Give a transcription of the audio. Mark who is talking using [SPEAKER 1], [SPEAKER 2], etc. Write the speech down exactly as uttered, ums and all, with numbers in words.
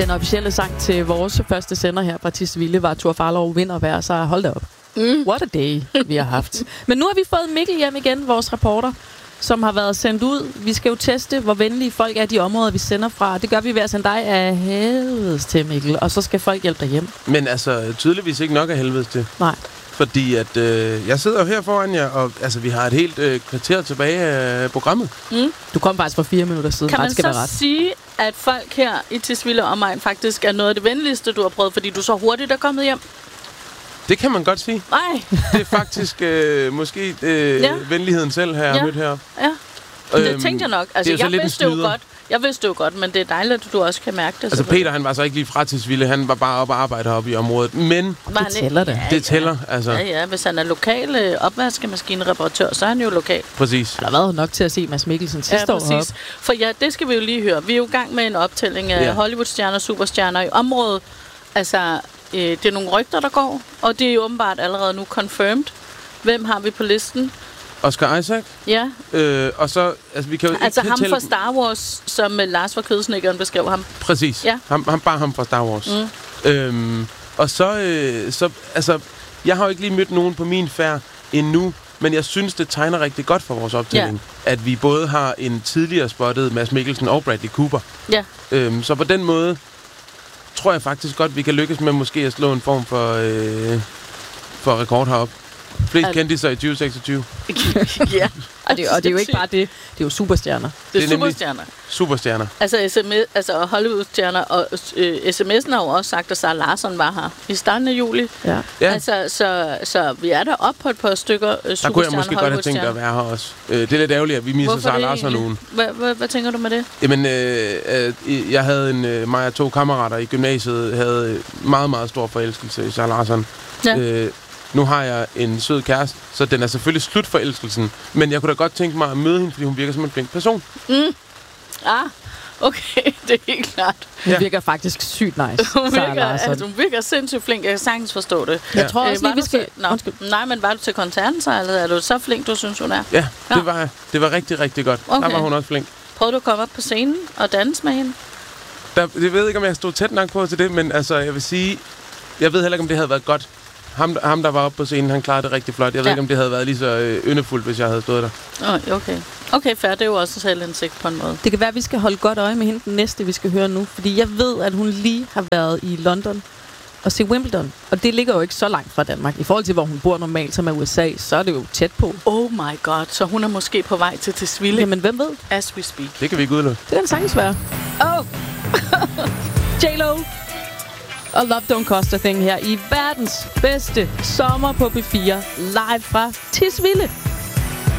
[SPEAKER 1] Den officielle sang til vores første sender her fra Tisvilde var Tor Farlov vinder hver, så hold da op. Mm. What a day, vi har haft. Men nu har vi fået Mikkel hjem igen, vores reporter, som har været sendt ud. Vi skal jo teste, hvor venlige folk er de områder, vi sender fra. Det gør vi ved at sende dig af helvedes til, Mikkel. Og så skal folk hjælpe dig hjem.
[SPEAKER 2] Men altså, tydeligvis ikke nok af helvedes til.
[SPEAKER 1] Nej.
[SPEAKER 2] Fordi at øh, jeg sidder jo her foran jer, og altså, vi har et helt øh, kvarter tilbage af programmet.
[SPEAKER 1] Mm. Du kom faktisk for fire minutter siden.
[SPEAKER 3] Kan man
[SPEAKER 1] skal
[SPEAKER 3] så
[SPEAKER 1] være ret.
[SPEAKER 3] sige, at folk her i Tisvilde og omegn faktisk er noget af det venligste, du har prøvet, fordi du så hurtigt er kommet hjem?
[SPEAKER 2] Det kan man godt sige.
[SPEAKER 3] Nej.
[SPEAKER 2] Det er faktisk øh, måske øh, ja. venligheden selv, her ja. mødt her.
[SPEAKER 3] Ja, øhm, det tænkte jeg nok. Altså, jeg vidste det jo godt. Jeg vidste det jo godt, men det er dejligt, at du også kan mærke det.
[SPEAKER 2] Altså Peter, han var så ikke lige fra Tisvilde, han var bare oppe og arbejde heroppe i området. Men
[SPEAKER 1] det tæller det.
[SPEAKER 2] Ja, det tæller, altså.
[SPEAKER 3] Ja, ja, hvis han er lokal øh, opvaskemaskinereparatør, så er han jo lokal.
[SPEAKER 2] Præcis.
[SPEAKER 1] Der har været nok til at se Mads Mikkelsen sidste
[SPEAKER 3] ja,
[SPEAKER 1] år heroppe.
[SPEAKER 3] For ja, det skal vi jo lige høre. Vi er jo i gang med en optælling af ja. Hollywood-stjerner og superstjerner i området. Altså, øh, det er nogle rygter, der går, og det er jo åbenbart allerede nu confirmed. Hvem har vi på listen?
[SPEAKER 2] Oscar Isaac.
[SPEAKER 3] Ja.
[SPEAKER 2] Øh, og så, altså vi kan jo
[SPEAKER 3] altså
[SPEAKER 2] ikke
[SPEAKER 3] ham
[SPEAKER 2] tælle...
[SPEAKER 3] fra Star Wars, som uh, Lars fra Kødsnikkeren beskrev ham.
[SPEAKER 2] Præcis.
[SPEAKER 3] Ja.
[SPEAKER 2] Ham, ham, bare ham fra Star Wars. Mm. Øhm, og så, øh, så, altså, jeg har jo ikke lige mødt nogen på min færd endnu, men jeg synes, det tegner rigtig godt for vores optælling, ja. At vi både har en tidligere spottet Mads Mikkelsen og Bradley Cooper.
[SPEAKER 3] Ja.
[SPEAKER 2] Øhm, så på den måde tror jeg faktisk godt, vi kan lykkes med måske at slå en form for, øh, for rekord heroppe. Flest Al- kendte sig i tyve seksogtyve.
[SPEAKER 3] Ja.
[SPEAKER 1] Og det, og det er jo ikke bare det. Det er jo superstjerner.
[SPEAKER 3] Det er,
[SPEAKER 2] det er
[SPEAKER 3] superstjerner.
[SPEAKER 2] Superstjerner.
[SPEAKER 3] Altså, S M S, altså Hollywood-stjerner, og øh, sms'en har jo også sagt, at Sarah Larsson var her i starten af juli.
[SPEAKER 1] Ja.
[SPEAKER 2] Ja.
[SPEAKER 3] Altså, så, så vi er der op på et par stykker øh, superstjerner.
[SPEAKER 2] Der kunne jeg måske godt have tænkt at være her også. Øh, det er lidt ærgerligt, at vi misser Sarah Larsson ugen.
[SPEAKER 3] Hvad tænker du med det?
[SPEAKER 2] Jamen, øh, øh, jeg havde en, øh, mig og to kammerater i gymnasiet, havde meget, meget stor forelskelse i Sarah Larsson.
[SPEAKER 3] Ja.
[SPEAKER 2] Øh, Nu har jeg en sød kæreste, så den er selvfølgelig slut forelskelsen. Men jeg kunne da godt tænke mig at møde hende, fordi hun virker som en flink person.
[SPEAKER 3] Mm. Ah, okay, det er helt klart.
[SPEAKER 1] Hun ja. virker faktisk sygt nice.
[SPEAKER 3] Hun virker, altså, hun virker sindssygt flink. Jeg kan sagtens forstå det.
[SPEAKER 1] Ja. Jeg tror også
[SPEAKER 3] øh,
[SPEAKER 1] lige, vi skal...
[SPEAKER 3] Til... Nej, men var du til koncerten så, eller er du så flink, du synes, hun er?
[SPEAKER 2] Ja, ja. Det, var, det var rigtig, rigtig godt. Okay. Der var hun også flink.
[SPEAKER 3] Prøvede du at komme op på scenen og danse med hende?
[SPEAKER 2] Der, jeg ved ikke, om jeg stod tæt nok på til det, men altså, jeg vil sige... Jeg ved heller ikke, om det havde været godt. Ham, ham, der var oppe på scenen, han klarede det rigtig flot. Jeg ved ja. ikke, om det havde været lige så øh, yndefuldt, hvis jeg havde stået der.
[SPEAKER 3] Oh, okay. Okay, fair. Det er jo også selvindsigt på en måde.
[SPEAKER 1] Det kan være, at vi skal holde godt øje med hende den næste, vi skal høre nu. Fordi jeg ved, at hun lige har været i London og se Wimbledon. Og det ligger jo ikke så langt fra Danmark. I forhold til, hvor hun bor normalt, som er U S A, så er det jo tæt på.
[SPEAKER 3] Oh my god. Så hun er måske på vej til Tisvilde.
[SPEAKER 1] Jamen, hvem ved?
[SPEAKER 3] As we speak.
[SPEAKER 2] Det kan vi ikke udelukke.
[SPEAKER 1] Det kan sagtens være. Oh! J-Lo! Og Love Don't Cost a Thing her i verdens bedste sommer på P fire, live fra Tisvilde.